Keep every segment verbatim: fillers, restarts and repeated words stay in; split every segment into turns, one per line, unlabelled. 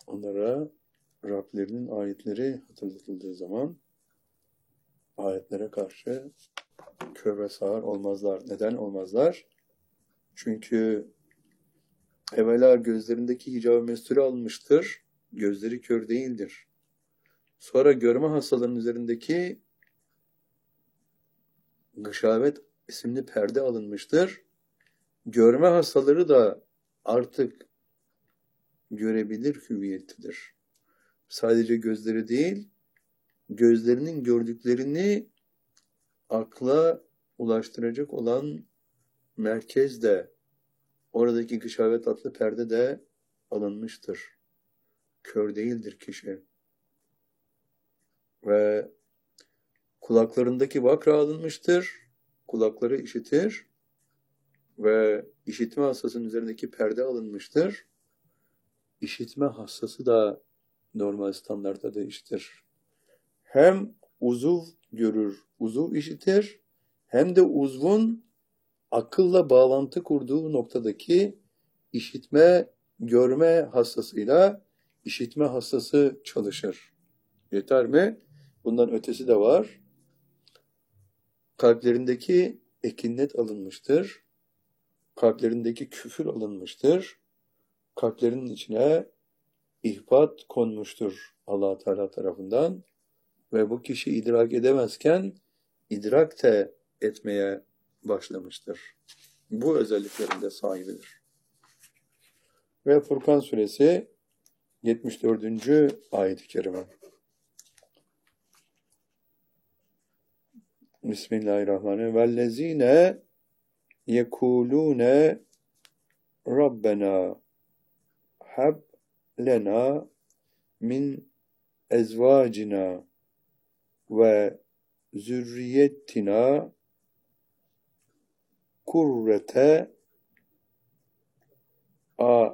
Onlara Rablerinin ayetleri hatırlatıldığı zaman ayetlere karşı kör ve sağır olmazlar. Neden olmazlar? Çünkü evvela gözlerindeki hicab-ı mesturi alınmıştır. Gözleri kör değildir. Sonra görme hastalarının üzerindeki gışavet isimli perde alınmıştır. Görme hastaları da artık görebilir hüviyettedir. Sadece gözleri değil, gözlerinin gördüklerini akla ulaştıracak olan merkez de, oradaki gışavet adlı perde de alınmıştır. Kör değildir kişi. Ve kulaklarındaki vakra alınmıştır. Kulakları işitir. Ve işitme hassasının üzerindeki perde alınmıştır. İşitme hassası da normal standartta da işitir. Hem uzuv görür, uzuv işitir, hem de uzvun akılla bağlantı kurduğu noktadaki işitme, görme hassasıyla işitme hassası çalışır. Yeter mi? Bundan ötesi de var. Kalplerindeki ekinnet alınmıştır. Kalplerindeki küfür alınmıştır. Kalplerinin içine ihbat konmuştur Allah Teala tarafından ve bu kişi idrak edemezken idrak de etmeye başlamıştır. Bu özelliklerinde sahibidir. Ve Furkan suresi yetmiş dördüncü ayet-i kerime. Bismillahirrahmanirrahim. Vellezine yekulune Rabbena hab lena min ezvacina ve zürriyetina kurrete a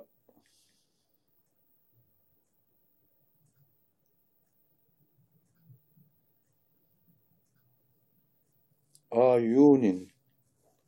ayunin